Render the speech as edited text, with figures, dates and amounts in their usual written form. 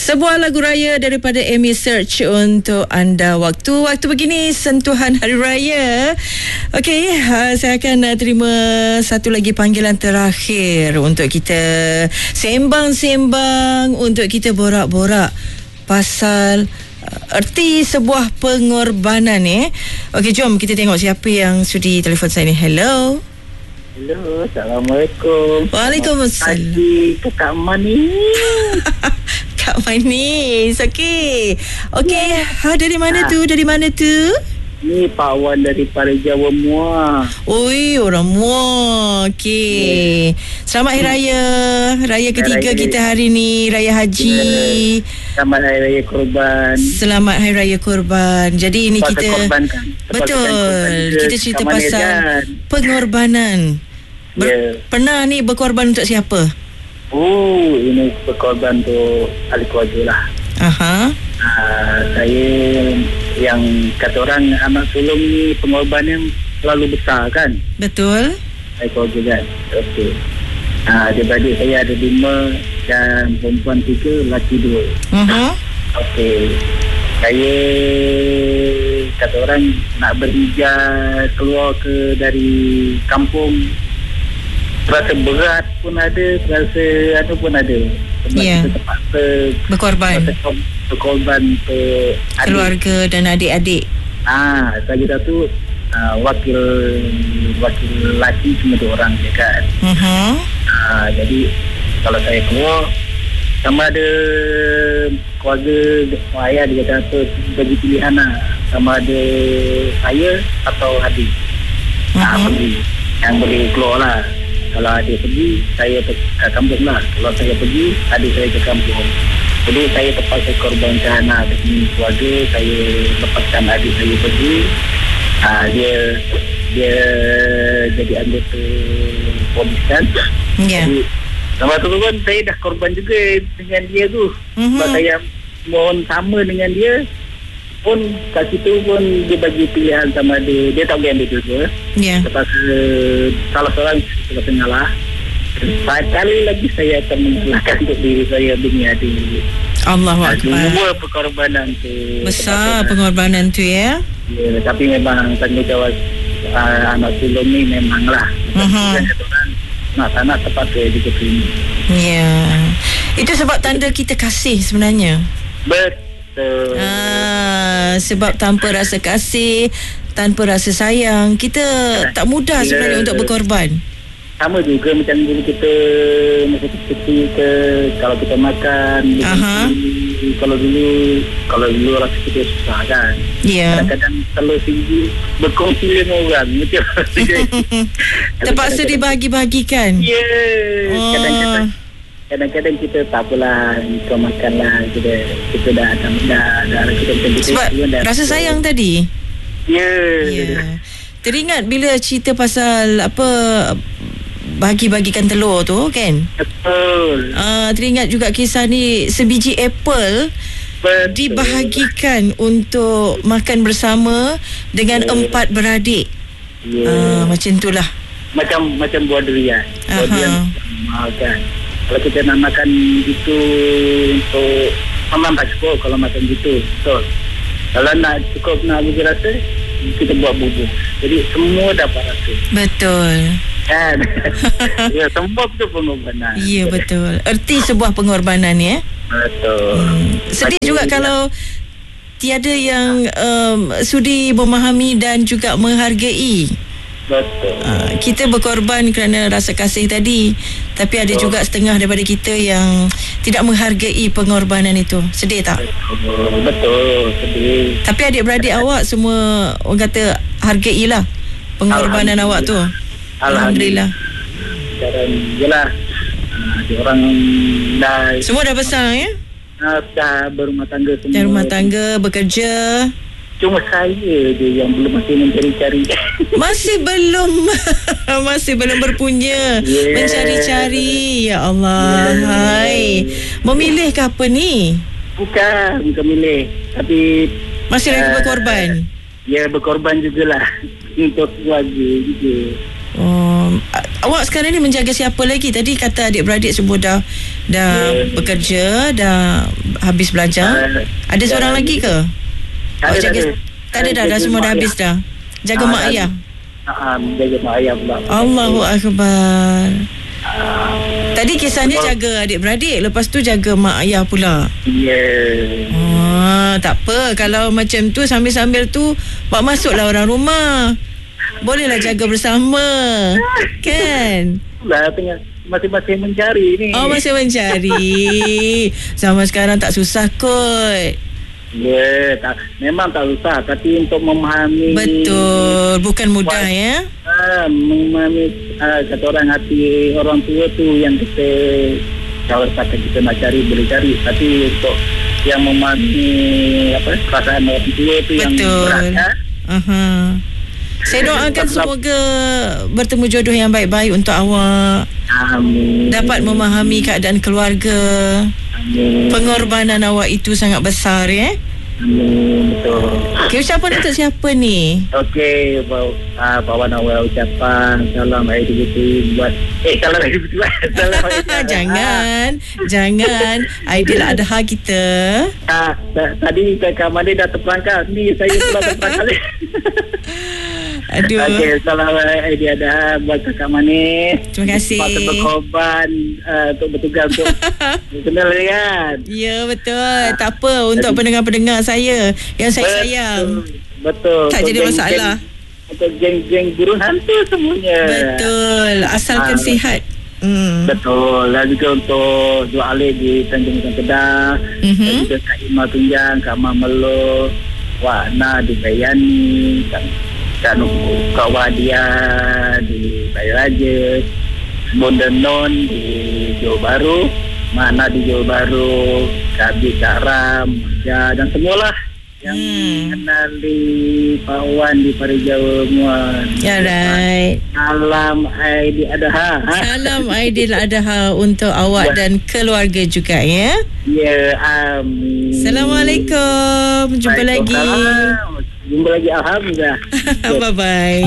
Sebuah lagu raya daripada Amy Search untuk anda. Waktu begini sentuhan hari raya. Okey, saya akan terima satu lagi panggilan terakhir untuk kita sembang-sembang, untuk kita borak-borak pasal erti sebuah pengorbanan. Okey, jom kita tengok siapa yang sudi telefon saya ni. Hello. Hello, Assalamualaikum. Waalaikumsalam. Itu Kak Mani. Kak Manis. Okey. Dari mana tu? Ni Pak Wan dari Jawa Muar. Oi, orang Muar. Okey. Selamat Hari Raya. Raya ketiga Raya. kita hari ni, Raya Haji. Selamat Hari Raya Korban. Selamat Hari Raya Korban. Jadi ini Pasal kita korban kan? betul. Korban juga. Kita cerita Kat mana pasal kan? pengorbanan. Ya. Pernah ni berkorban untuk siapa? Ini berkorban untuk ahli keluarga lah. Aha. Saya yang kata orang anak sulung ni pengorbanan terlalu besar kan. Betul. Ahli keluarga kan. Okey. Adik-adik saya ada 5 dan perempuan 3, lelaki 2. Okey. Saya kata orang nak berhijrah keluar dari kampung, rasa berat pun ada, rasa ada pun ada. Sebab kita terpaksa berkorban untuk keluarga dan adik-adik. Saya satu wakil lelaki cuma 2 orang je kan. Jadi kalau saya keluar, sama ada keluarga ayah dia kata apa, bagi pilihan lah, sama ada saya atau adik pergi, yang boleh keluar lah. Kalau adik pergi, saya ke kampung lah. Kalau saya pergi, adik saya ke kampung. Jadi saya terpaksa korbankan demi keluarga. Saya lepaskan adik saya pergi. Dia jadi anggota polis kan. Jadi lepas tu pun saya dah korban juga dengan dia tu. Sebab saya mohon sama dengan dia pun, kat situ pun dia bagi pilihan sama dia tak boleh ambil dua-dua. Terpaksa salah seorang terpaksa ngalah. Sekali lagi saya akan mengelakkan untuk diri saya demi adik. Allahu Akbar. Semua pengorbanan tu besar, pengorbanan tu ya. Tapi memang tanggungjawab anak sulung ni memanglah. Nak terpaksa juga terima. Itu sebab tanda kita kasih sebenarnya. Betul. Sebab tanpa rasa kasih, tanpa rasa sayang, kita tak mudah sebenarnya untuk berkorban. Sama juga macam dulu kita masa kecil ke, kalau kita makan kalau dulu rasa kita susah kan. Kadang-kadang telur tinggi berkongsi dengan orang macam terpaksa dibagi-bagikan. Kadang-kadang kita tak apalah, kau makanlah, kita dah kita sebab rasa sayang tadi. Teringat bila cerita pasal bagi-bagikan telur tu kan. Betul. Teringat juga kisah ni, sebiji apple dibahagikan untuk makan bersama dengan 4 beradik. Macam itulah. Macam buah durian. Buah durian mahal kan. Kalau kita nak makan gitu untuk memang tak cukup kalau makan gitu. Betul. Kalau nak cukup nak bagi rasa, kita buat bubur. Jadi semua dapat rasa. Betul. Kan? Semua itu pengorbanan. Ya, betul. Erti sebuah pengorbanan ya. Betul. Sedih juga kalau tiada yang sudi memahami dan juga menghargai. Betul. Kita berkorban kerana rasa kasih tadi, tapi ada juga setengah daripada kita yang tidak menghargai pengorbanan itu. Sedih tak? Betul, sedih. Tapi adik-beradik awak semua orang kata hargailah pengorbanan awak tu. Alhamdulillah. Dan jelas orang dah semua dah besar ya? Dah berumah tangga semua. Dah rumah tangga, bekerja. Cuma saya je yang belum masih mencari-cari. Masih belum berpunya. Mencari-cari. Ya Allah. Hai. Memilih ke apa ni? Bukan milih. Tapi masih lagi berkorban. Ya, berkorban jugalah untuk keluarga juga. Awak sekarang ni menjaga siapa lagi? Tadi kata adik-beradik semua dah bekerja, dah habis belajar. Ada seorang lagi ke? Tak ada dah semua dah habis dah. Jaga mak ayah. Jaga mak ayah pula. Allahu Akbar. Tadi kisahnya jaga adik-beradik, lepas tu jaga mak ayah pula. Tak apa. Kalau macam tu sambil-sambil tu Pak masuklah orang rumah. Bolehlah jaga bersama. Kan? Tengah masing-masing mencari ni. Masih mencari. Zaman sekarang tak susah kot. Memang tak susah, tapi untuk memahami. Betul, bukan mudah ya. Memahami kata orang, hati orang tua tu yang kita, kalau kata kita nak cari boleh cari, tapi untuk yang memahami perasaan orang tua tu yang berat. Saya doakan semoga bertemu jodoh yang baik-baik untuk awak. Amin. Dapat memahami keadaan keluarga. Amin. Pengorbanan awak itu sangat besar ya. Amin. Betul. Okay, ucapan untuk siapa ni? Okey, bawa awal ucapan salam Aidilfitri buat salam Aidilfitri. Jangan Aidiladha kita. Tadi Kak Mandi dah terperangkap, ni saya pula terperangkap. Aduh. Okey, salam Aidiladha buat Kak Mandi. Terima kasih. Patut berkorban untuk bertugas untuk kenal kan. Ya, betul. Tak apa untuk pendengar-pendengar saya yang saya sayang. Betul. Tak jadi masalah. Untuk geng-geng burung hantu semuanya. Betul. Asalkan sihat. Betul. Dan juga untuk Dua Alif di Tanjung Kedah. Dan juga Kak Ima Tunjang, Kak Mamelo, Wak Na di Bayani, Kak Wadia di Bayraja, Bunda Non di Johor Bahru, Mana di Johor Bahru, Kak Abi, Kak Ram, dan semualah yang kenal di Pak Wan di Parijawa Muan. Ya, right. Salam Aidiladha. Salam Aidiladha untuk awak dan keluarga juga ya. Ya, amin. Assalamualaikum. Jumpa lagi. Jumpa lagi, alhamdulillah. Bye-bye.